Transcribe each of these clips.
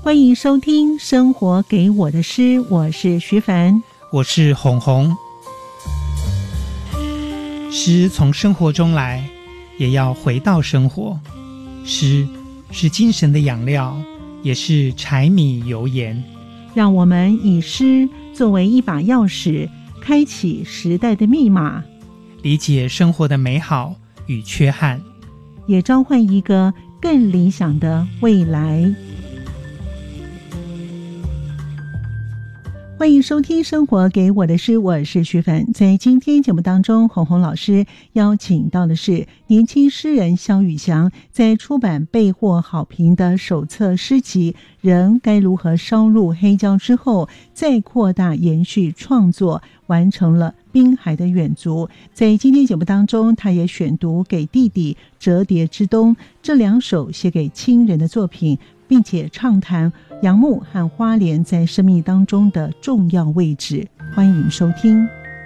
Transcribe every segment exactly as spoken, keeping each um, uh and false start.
欢迎收听生活给我的诗，我是徐凡， 我是红红。诗从生活中来，也要回到生活。诗是精神的养料，也是柴米油盐。 让我们以诗作为一把钥匙，开启时代的密码， 理解生活的美好与缺憾， 也召唤一个更理想的未来。欢迎收听生活给我的诗，我是徐凡。在今天节目当中，红红老师邀请到的是年轻诗人萧宇翔，在出版备获好评的首册诗集《人该如何烧入黑胶》之后，再扩大延续创作，完成了滨海的远足。在今天节目当中，他也选读给弟弟《折叠之冬》这两首写给亲人的作品，并且畅谈杨牧和花莲在生命当中的重要位置。欢迎收听。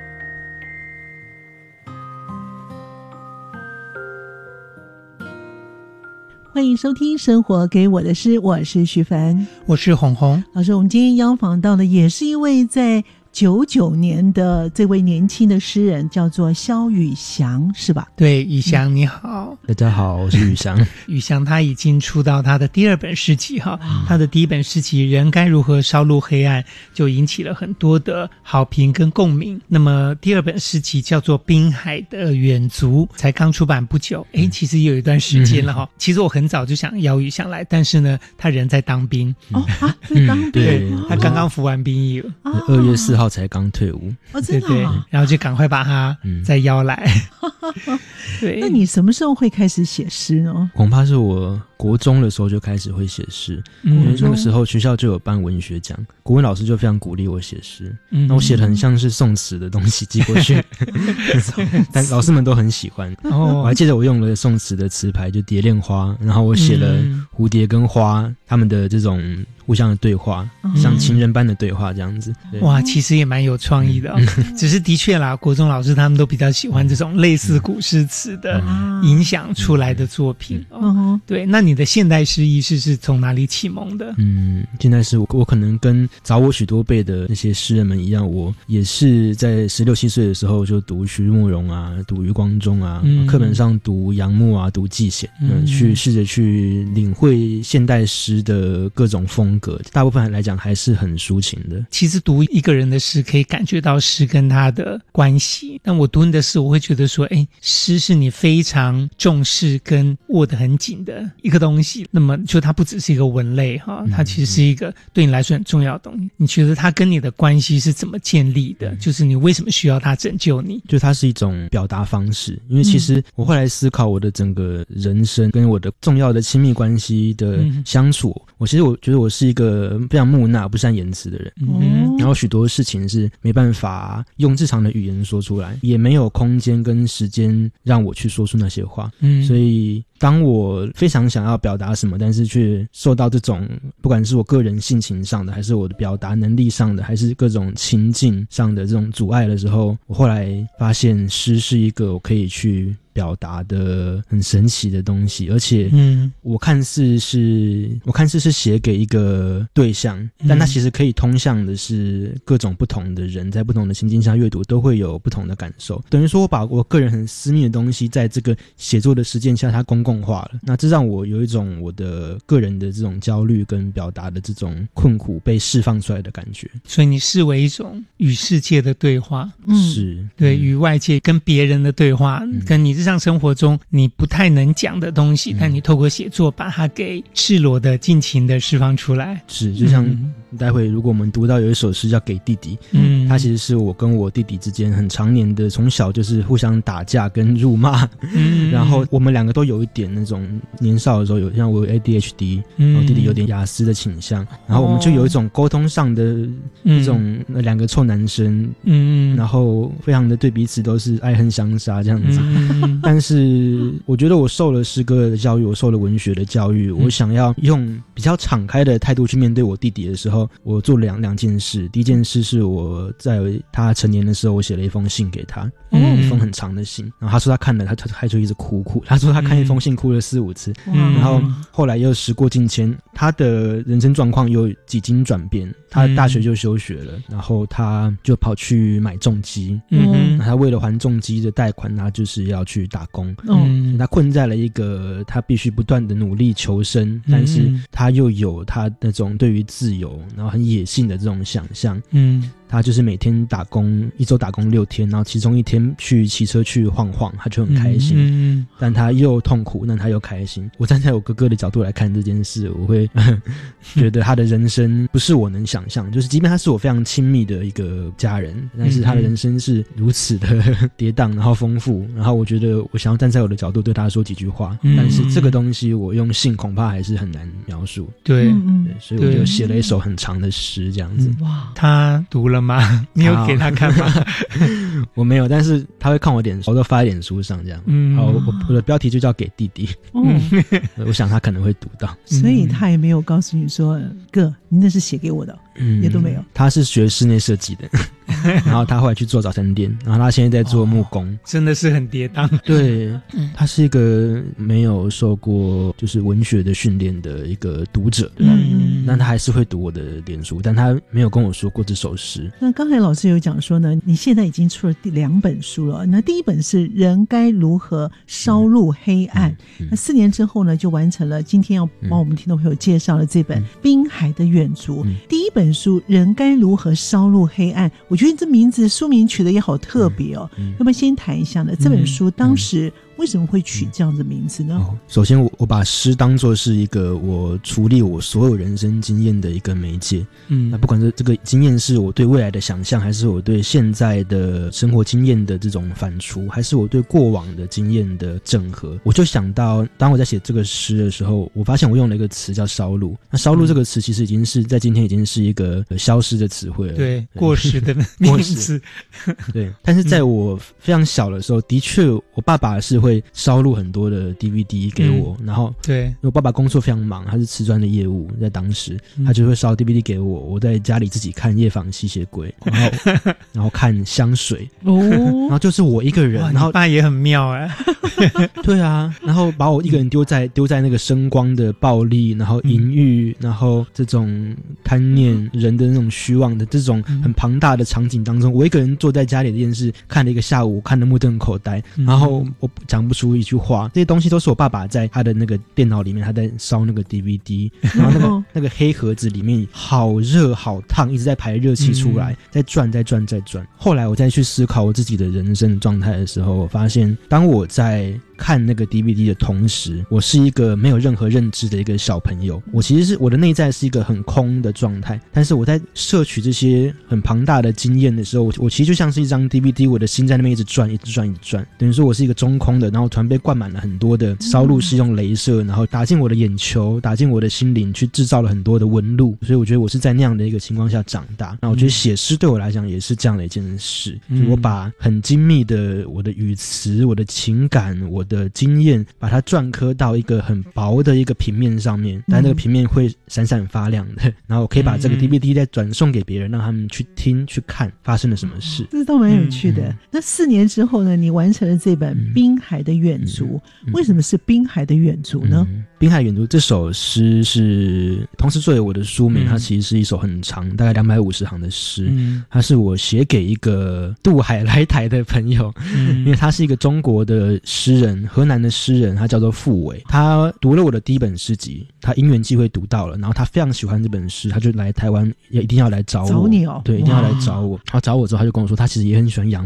欢迎收听生活给我的诗，我是徐凡， 我是红红老师。我们今天邀访到的也是一位在九九年的这位年轻的诗人，叫做萧宇翔，是吧？ 对，宇翔你好。 大家好，我是宇翔。 宇翔他已经出到他的第二本诗集哈，他的第一本诗集《人该如何烧入黑暗》就引起了很多的好评跟共鸣。那么第二本诗集叫做《滨海的远足》，才刚出版不久，诶，其实也有一段时间了哈。嗯、其实我很早就想邀宇翔来，但是呢，他人在当兵。 哦啊，在当兵， 对，他刚刚服完兵役了， 二月四号才刚退伍。 哦，真的、啊、 对对，然后就赶快把他再邀来。嗯、对， 那你什么时候会开始写诗呢？ 恐怕是我国中的时候就开始会写诗，嗯、因为那个时候学校就有办文学奖，国文老师就非常鼓励我写诗。嗯，那我写的很像是宋词的东西寄过去，但老师们都很喜欢。哦，我还记得我用了宋词的词牌，就蝶恋花，然后我写了蝴蝶跟花他们的这种互相的对话，嗯、像情人般的对话这样子。 哇，其实也蛮有创意的、哦嗯、只是的确啦，国中老师他们都比较喜欢这种类似古诗词的影响出来的作品、嗯哦、对。那你的现代诗意识是从哪里启蒙的？ 嗯，现代诗我我可能跟早我许多辈的那些诗人们一样，我也是在十六七岁的时候就读徐慕容啊，读余光中啊，嗯、课本上读杨牧啊，读季羡、嗯呃，去试着去领会现代诗的各种风格，大部分来讲还是很抒情的。 其实读一个人的诗可以感觉到诗跟他的关系，但我读你的诗我会觉得说，哎，诗是你非常重视跟握得很紧的一个东西，那么就它不只是一个文类哈，它其实是一个对你来说很重要的东西。你觉得它跟你的关系是怎么建立的？就是你为什么需要它拯救你？ 就它是一种表达方式，因为其实我后来思考我的整个人生跟我的重要的亲密关系的相处，嗯、我其实我觉得我是一个非常木讷不善言辞的人，嗯、然后许多事情是没办法用日常的语言说出来，也没有空间跟时间让我去说出那些话，嗯、所以当我非常想要表达什么，但是却受到这种不管是我个人性情上的，还是我的表达能力上的，还是各种情境上的这种阻碍的时候，我后来发现诗是一个我可以去表达的很神奇的东西，而且嗯，我看似是我看似是写给一个对象，但它其实可以通向的是各种不同的人，在不同的情境下阅读都会有不同的感受，等于说我把我个人很私密的东西在这个写作的实践下它公共化了，那这让我有一种我的个人的这种焦虑跟表达的这种困苦被释放出来的感觉。 所以你视为一种与世界的对话， 嗯，是对与外界跟别人的对话，嗯、跟你日常生活中你不太能讲的东西，嗯、但你透过写作把它给赤裸的尽情的释放出来。 是，就像待会如果我们读到有一首诗叫《给弟弟》，嗯，它其实是我跟我弟弟之间很常年的从小就是互相打架跟辱骂，嗯，然后我们两个都有一点那种年少的时候有像我有 A D H D，嗯，然后弟弟有点亚斯的倾向，然后我们就有一种沟通上的一种两个臭男生，嗯，然后非常的对彼此都是爱恨相杀这样子，嗯， 嗯，但是我觉得我受了诗歌的教育，我受了文学的教育，我想要用比较敞开的态度去面对我弟弟的时候，我做了两两件事。第一件事是我在他成年的时候，我写了一封信给他，嗯，一封很长的信，然后他说他看了，他他就一直哭哭，他说他看一封信哭了四五次，嗯，然后后来又时过境迁，他的人生状况又几经转变，他大学就休学了，然后他就跑去买重机，嗯，他为了还重机的贷款，他就是要去打工，嗯，他困在了一个他必须不断的努力求生，但是他又有他那种对于自由然后很野性的这种想象，嗯，他就是每天打工，一周打工六天，然后其中一天去骑车去晃晃，他就很开心，嗯嗯，但他又痛苦，但他又开心。我站在我哥哥的角度来看这件事，我会觉得他的人生不是我能想象，就是即便他是我非常亲密的一个家人，但是他的人生是如此的跌宕然后丰富，然后我觉得我想要站在我的角度对他说几句话，嗯，但是这个东西我用信恐怕还是很难描述，对，对，所以我就写了一首很长的诗这样子。 哇，他读了吗？你有给他看吗？ 我没有，但是他会看我脸书，我都发在脸书上这样。嗯，好，我我的标题就叫给弟弟。嗯，我想他可能会读到， 所以他也没有告诉你说，哥，你那是写给我的。嗯，也都没有。 他是学室内设计的，然后他后来去做早餐店，然后他现在在做木工，哦， 真的是很跌宕。 对，他是一个没有受过就是文学的训练的一个读者，嗯，但他还是会读我的脸书，但他没有跟我说过这首诗。 那刚才老师有讲说呢，你现在已经出了第两本书了，那第一本是人该如何烧入黑暗，嗯嗯，那四年之后呢就完成了今天要帮我们听众朋友介绍的这本滨海的远足，嗯，第一本书人该如何烧入黑暗，我觉得这名字书名取得也好特别哦，嗯嗯，要不要先谈一下呢？这本书当时为什么会取这样的名字呢？ 哦，首先我我把诗当作是一个我处理我所有人生经验的一个媒介，嗯，那不管是这个经验是我对未来的想象，还是我对现在的生活经验的这种反刍，还是我对过往的经验的整合，我就想到当我在写这个诗的时候，我发现我用了一个词叫烧录。那烧录这个词其实已经是在今天已经是一个消失的词汇了， 对，对，过时的名词。 对，但是在我非常小的时候，的确我爸爸是会烧录很多的 D V D 给我，嗯，然后对，因为我爸爸工作非常忙，他是瓷砖的业务，在当时，嗯，他就会烧 D V D 给我，我在家里自己看夜访吸血鬼，然后然后看香水，哦，然后就是我一个人，然后你爸也很妙哎， 对啊，然后把我一个人丢在丢在那个声光的暴力，然后淫欲，嗯，然后这种贪念人的那种虚妄的这种很庞大的场景当中，我一个人坐在家里的电视看了一个下午，看得目瞪口呆，嗯，然后我讲不出一句话，这些东西都是我爸爸在他的那个电脑里面，他在烧那个 D V D， 然后那个那个黑盒子里面好热好烫，一直在排热气出来，嗯，在转在转在转。后来我再去思考我自己的人生状态的时候，我发现当我在看那个 D V D 的同时，我是一个没有任何认知的一个小朋友，我其实是我的内在是一个很空的状态，但是我在摄取这些很庞大的经验的时候，我我其实就像是一张 D V D， 我的心在那边一直转一直转一直转，等于说我是一个中空的，然后突然被灌满了很多的烧录是用雷射，然后打进我的眼球，打进我的心灵，去制造了很多的纹路，所以我觉得我是在那样的一个情况下长大。那我觉得写诗对我来讲也是这样的一件事，嗯，就我把很精密的我的语词，我的情感，我的经验，把它篆刻到一个很薄的一个平面上面，但那个平面会闪闪发亮的，然后我可以把这个 D V D 再转送给别人，让他们去听去看发生了什么事， 这都蛮有趣的，嗯，那四年之后呢，你完成了这本滨海的远足，嗯，为什么是滨海的远足呢？ 嗯，滨海远足这首诗是同时作为我的书名，嗯，它其实是一首很长大概两百五十行的诗，嗯，它是我写给一个渡海来台的朋友，嗯，因为他是一个中国的诗人，河南的诗人，他叫做傅伟，他读了我的第一本诗集，他因缘际会读到了，然后他非常喜欢这本诗，他就来台湾也一定要来找我， 找你哦， 对，一定要来找我。他找我之后他就跟我说他其实也很喜欢杨